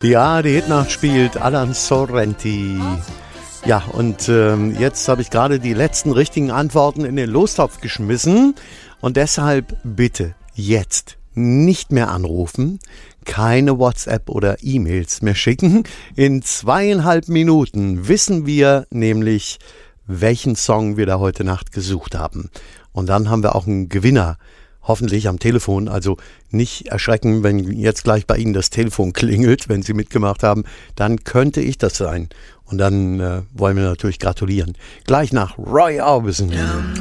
Ja, die Hitnacht spielt Alan Sorrenti. Ja, und jetzt habe ich gerade die letzten richtigen Antworten in den Lostopf geschmissen. Und deshalb bitte jetzt nicht mehr anrufen, keine WhatsApp oder E-Mails mehr schicken. In 2,5 Minuten wissen wir nämlich, welchen Song wir da heute Nacht gesucht haben. Und dann haben wir auch einen Gewinner, hoffentlich am Telefon. Also nicht erschrecken, wenn jetzt gleich bei Ihnen das Telefon klingelt, wenn Sie mitgemacht haben. Dann könnte ich das sein. Und dann wollen wir natürlich gratulieren. Gleich nach Roy Orbison.